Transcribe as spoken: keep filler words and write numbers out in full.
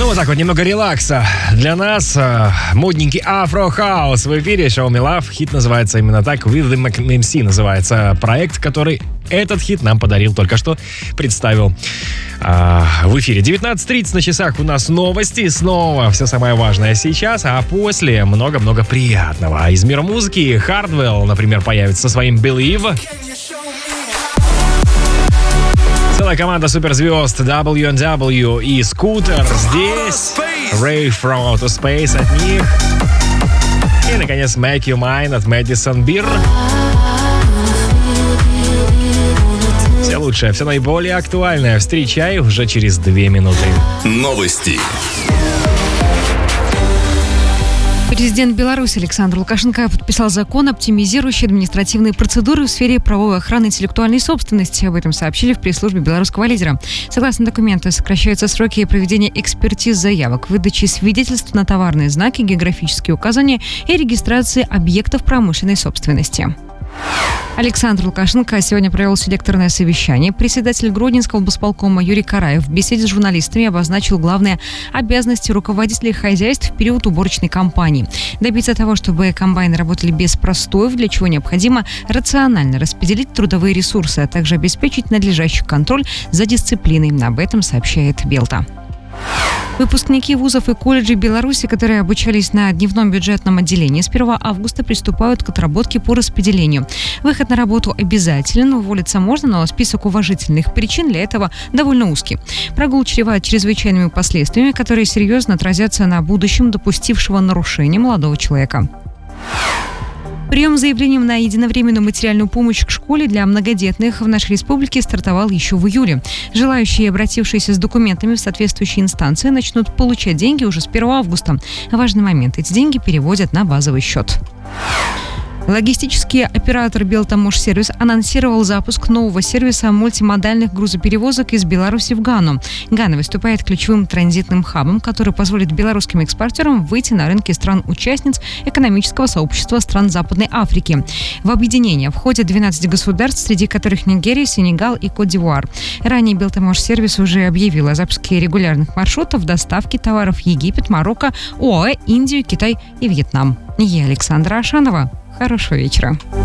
вот так вот, немного релакса для нас. Модненький афро-хаус в эфире. Show Me Love. Хит называется именно так. With the эм си называется проект, который этот хит нам подарил, только что представил а, в эфире. девятнадцать тридцать на часах у нас новости. Снова все самое важное сейчас, а после много-много приятного. Из мира музыки Hardwell, например, появится со своим Believe. Целая команда суперзвезд дабл ю энд дабл ю и Scooter здесь. Rave from Outer Space от них. И, наконец, Make You Mine от Madison Beer. Все лучшее, все наиболее актуальное. Встречай уже через две минуты. Новости. Президент Беларуси Александр Лукашенко подписал закон, оптимизирующий административные процедуры в сфере правовой охраны интеллектуальной собственности. Об этом сообщили в пресс-службе белорусского лидера. Согласно документу, сокращаются сроки проведения экспертиз заявок, выдачи свидетельств на товарные знаки, географические указания и регистрации объектов промышленной собственности. Александр Лукашенко сегодня провел селекторное совещание. Председатель Гродненского облсполкома Юрий Караев в беседе с журналистами обозначил главные обязанности руководителей хозяйств в период уборочной кампании. Добиться того, чтобы комбайны работали без простоев, для чего необходимо рационально распределить трудовые ресурсы, а также обеспечить надлежащий контроль за дисциплиной. Об этом сообщает Белта. Выпускники вузов и колледжей Беларуси, которые обучались на дневном бюджетном отделении, с первого августа приступают к отработке по распределению. Выход на работу обязателен, уволиться можно, но список уважительных причин для этого довольно узкий. Прогул чреват чрезвычайными последствиями, которые серьезно отразятся на будущем допустившего нарушения молодого человека. Прием с заявлением на единовременную материальную помощь к школе для многодетных в нашей республике стартовал еще в июле. Желающие, обратившиеся с документами в соответствующие инстанции, начнут получать деньги уже с первого августа. Важный момент – эти деньги переводят на базовый счет. Логистический оператор Белтамошсервис анонсировал запуск нового сервиса мультимодальных грузоперевозок из Беларуси в Гану. Гана выступает ключевым транзитным хабом, который позволит белорусским экспортерам выйти на рынки стран-участниц экономического сообщества стран Западной Африки. В объединение входят двенадцать государств, среди которых Нигерия, Сенегал и Кот-д'Ивуар. Ранее Белтамошсервис уже объявил о запуске регулярных маршрутов доставки товаров в Египет, Марокко, ОАЭ, Индию, Китай и Вьетнам. Я Александра Ашанова. Хорошего вечера.